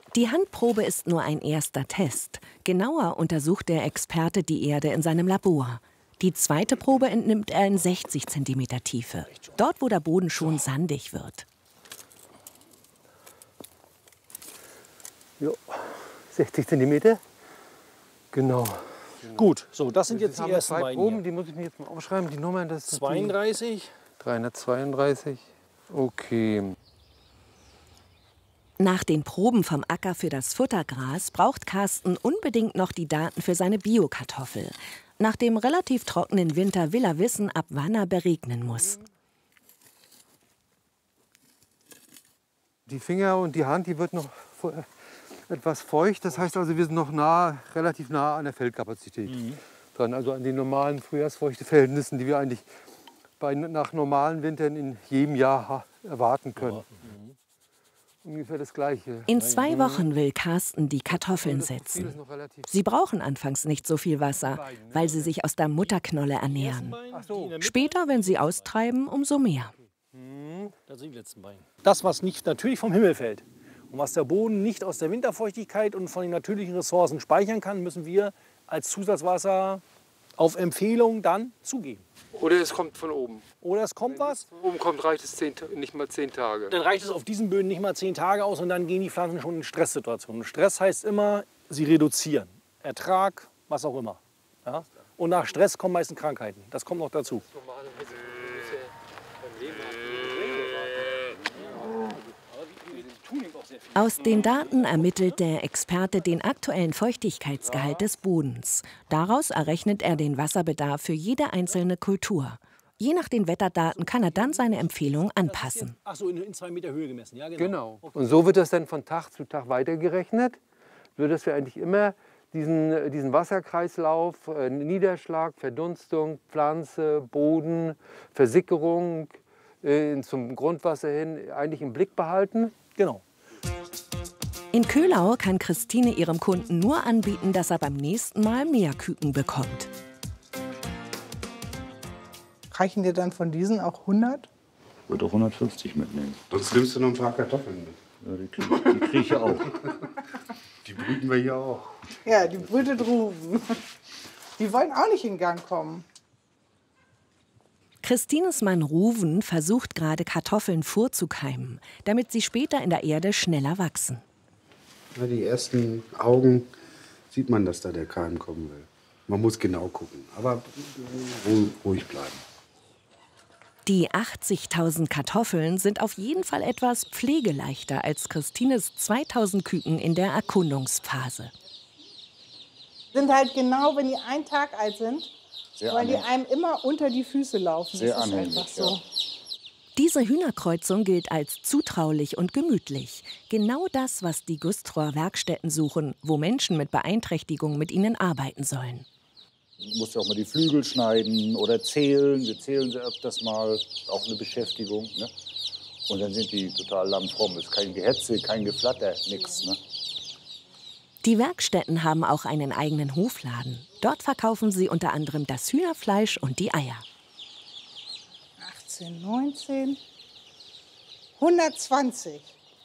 Die Handprobe ist nur ein erster Test. Genauer untersucht der Experte die Erde in seinem Labor. Die zweite Probe entnimmt er in 60 cm Tiefe, dort wo der Boden schon sandig wird. Jo, 60 cm. Genau. Gut, so, das sind jetzt die ersten beiden Proben, hier. die muss ich mir jetzt mal aufschreiben. Die Nummern, das sind 32. 332. Okay. Nach den Proben vom Acker für das Futtergras braucht Carsten unbedingt noch die Daten für seine Biokartoffel. Nach dem relativ trockenen Winter will er wissen, ab wann er beregnen muss. Die Finger und die Hand, die wird noch etwas feucht. Das heißt also, wir sind noch relativ nah an der Feldkapazität dran. Also an den normalen Frühjahrsfeuchteverhältnissen, die wir eigentlich nach normalen Wintern in jedem Jahr erwarten können. Ungefähr das Gleiche. In 2 Wochen will Carsten die Kartoffeln setzen. Sie brauchen anfangs nicht so viel Wasser, weil sie sich aus der Mutterknolle ernähren. Später, wenn sie austreiben, umso mehr. Das sind die letzten beiden. Das, was nicht natürlich vom Himmel fällt und was der Boden nicht aus der Winterfeuchtigkeit und von den natürlichen Ressourcen speichern kann, müssen wir als Zusatzwasser auf Empfehlung dann zugeben. Oder es kommt von oben. Oder es kommt was. Von oben kommt, reicht es nicht mal 10 Tage. Dann reicht es auf diesen Böden nicht mal 10 Tage aus und dann gehen die Pflanzen schon in Stresssituationen. Und Stress heißt immer, sie reduzieren. Ertrag, was auch immer. Ja? Und nach Stress kommen meistens Krankheiten. Das kommt noch dazu. Aus den Daten ermittelt der Experte den aktuellen Feuchtigkeitsgehalt des Bodens. Daraus errechnet er den Wasserbedarf für jede einzelne Kultur. Je nach den Wetterdaten kann er dann seine Empfehlung anpassen. Ach so, in 2 Meter Höhe gemessen, ja Genau. Und so wird das dann von Tag zu Tag weitergerechnet, sodass wir eigentlich immer diesen Wasserkreislauf, Niederschlag, Verdunstung, Pflanze, Boden, Versickerung zum Grundwasser hin eigentlich im Blick behalten. Genau. In Köhlau kann Christine ihrem Kunden nur anbieten, dass er beim nächsten Mal mehr Küken bekommt. Reichen dir dann von diesen auch 100? Ich würde auch 150 mitnehmen. Sonst nimmst du noch ein paar Kartoffeln mit. Ja, die kriege ich ja auch. Die brüten wir hier auch. Ja, die brütet Ruben. Die wollen auch nicht in Gang kommen. Christines Mann Ruven versucht gerade Kartoffeln vorzukeimen, damit sie später in der Erde schneller wachsen. Ja, die ersten Augen sieht man, dass da der Keim kommen will. Man muss genau gucken, aber ruhig bleiben. Die 80.000 Kartoffeln sind auf jeden Fall etwas pflegeleichter als Christines 2.000 Küken in der Erkundungsphase. Sind halt genau, wenn die einen Tag alt sind, Sehr weil die anhänglich. einem immer unter die Füße laufen. Sehr das ist anhänglich, einfach so. ja. Diese Hühnerkreuzung gilt als zutraulich und gemütlich. Genau das, was die Güstrower Werkstätten suchen, wo Menschen mit Beeinträchtigung mit ihnen arbeiten sollen. Du musst ja auch mal die Flügel schneiden oder zählen. Wir zählen sie öfters mal, auch eine Beschäftigung. Ne? Und dann sind die total lammfromm. Es ist kein Gehetze, kein Geflatter, nichts. Ne? Die Werkstätten haben auch einen eigenen Hofladen. Dort verkaufen sie unter anderem das Hühnerfleisch und die Eier. 18, 19, 120.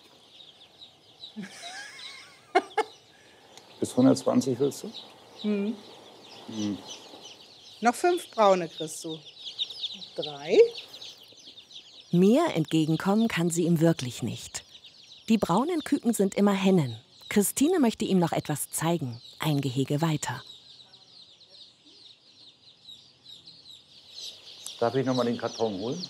Bis 120 willst du? Noch 5 braune kriegst du. 3. Mehr entgegenkommen kann sie ihm wirklich nicht. Die braunen Küken sind immer Hennen. Christine möchte ihm noch etwas zeigen. Ein Gehege weiter. Darf ich noch mal den Karton holen?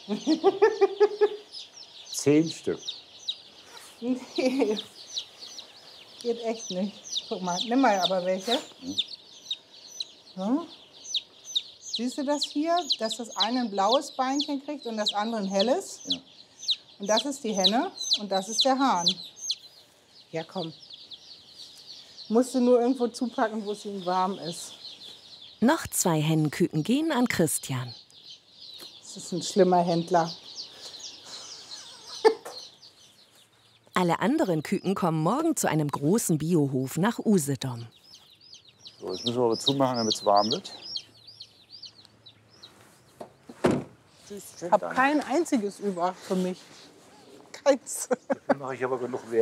10 Stück. Nee, geht echt nicht. Guck mal, nimm mal aber welche. So. Siehst du das hier, dass das eine ein blaues Beinchen kriegt und das andere ein helles? Ja. Und das ist die Henne und das ist der Hahn. Ja, komm. Musst du nur irgendwo zupacken, wo es ihm warm ist. Noch 2 Hennenküken gehen an Christian. Das ist ein schlimmer Händler. Alle anderen Küken kommen morgen zu einem großen Biohof nach Usedom. So, jetzt müssen wir aber zumachen, damit es warm wird. Ich habe kein einziges über für mich. Keins. Dafür mache ich aber genug Wert.